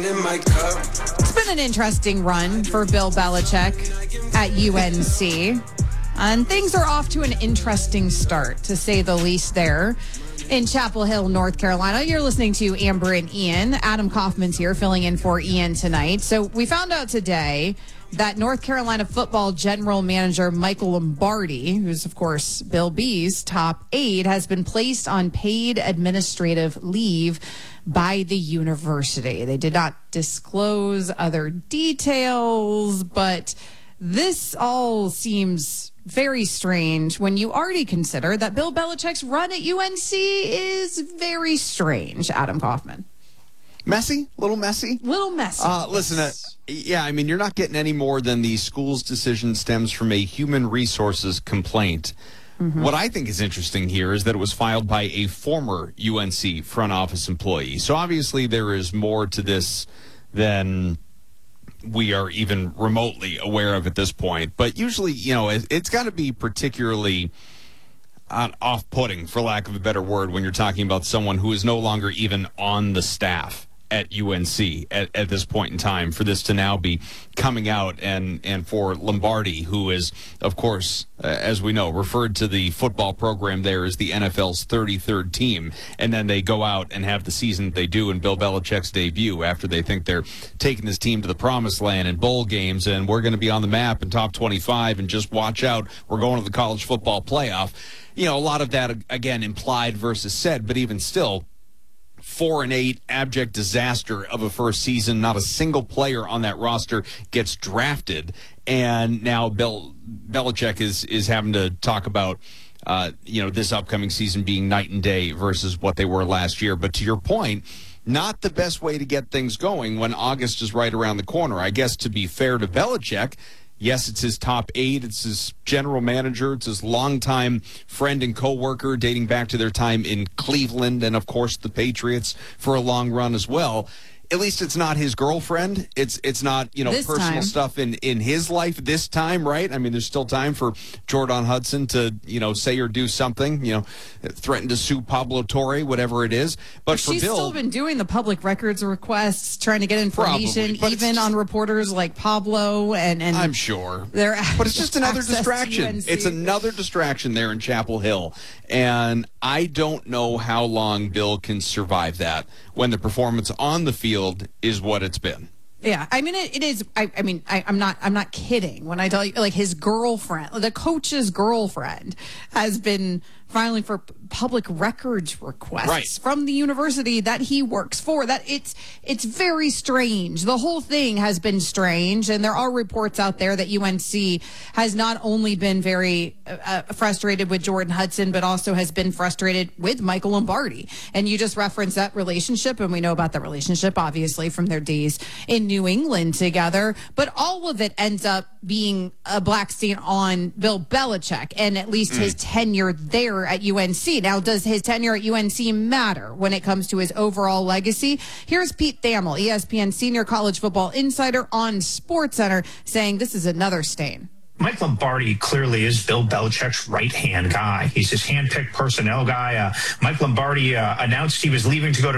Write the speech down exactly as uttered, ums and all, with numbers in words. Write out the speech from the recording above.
in my cup. It's been an interesting run for Bill Belichick at U N C. And things are off to an interesting start, to say the least, there in Chapel Hill, North Carolina. You're listening to Amber and Ian. Adam Kaufman's here filling in for Ian tonight. So we found out today that North Carolina football general manager Michael Lombardi, who's, of course, Bill B's top aide, has been placed on paid administrative leave by the university. They did not disclose other details, but this all seems very strange when you already consider that Bill Belichick's run at U N C is very strange. Adam Kaufman. Messy? A little messy? Little messy. Uh, listen, uh, yeah, I mean, you're not getting any more than the school's decision stems from a human resources complaint. Mm-hmm. What I think is interesting here is that it was filed by a former U N C front office employee. So obviously there is more to this than we are even remotely aware of at this point. But usually, you know, it, it's got to be particularly uh, off-putting, for lack of a better word, when you're talking about someone who is no longer even on the staff at U N C at, at this point in time, for this to now be coming out, and, and for Lombardi, who is, of course, uh, as we know, referred to the football program there as the N F L's thirty-third team, and then they go out and have the season that they do in Bill Belichick's debut after they think they're taking this team to the promised land in bowl games, and we're going to be on the map in top twenty-five, and just watch out, we're going to the college football playoff. You know, a lot of that, again, implied versus said, but even still, Four and eight, abject disaster of a first season. Not a single player on that roster gets drafted, and now Bill Belichick is is having to talk about uh, you know, this upcoming season being night and day versus what they were last year. But to your point, not the best way to get things going when August is right around the corner. I guess to be fair to Belichick, yes, it's his top aide, it's his general manager, it's his longtime friend and co-worker dating back to their time in Cleveland and, of course, the Patriots for a long run as well. At least it's not his girlfriend. It's it's not, you know, This personal time. stuff in, in his life this time, right? I mean, there's still time for Jordan Hudson to, you know, say or do something, you know, threaten to sue Pablo Torre, whatever it is. But for She's Bill, still been doing the public records requests, trying to get information, Probably, even on reporters like Pablo and, and I'm sure. Their But it's just another access to distraction. U N C. It's another distraction there in Chapel Hill. And I don't know how long Bill can survive that when the performance on the field is what it's been. Yeah, I mean, it, it is. I, I mean, I, I'm not. I'm not kidding when I tell you, like, his girlfriend, the coach's girlfriend, has been filing for public records requests Right. from the university that he works for. That it's it's very strange. The whole thing has been strange, and there are reports out there that U N C has not only been very uh, frustrated with Jordan Hudson, but also has been frustrated with Michael Lombardi. And you just referenced that relationship, and we know about that relationship, obviously, from their days in New England together. But all of it ends up being a black stain on Bill Belichick, and at least mm. his tenure there at U N C. Now, does his tenure at U N C matter when it comes to his overall legacy? Here's Pete Thamel, E S P N senior college football insider on SportsCenter, saying this is another stain. Mike Lombardi clearly is Bill Belichick's right-hand guy. He's his hand-picked personnel guy. Uh, Mike Lombardi uh, announced he was leaving to go to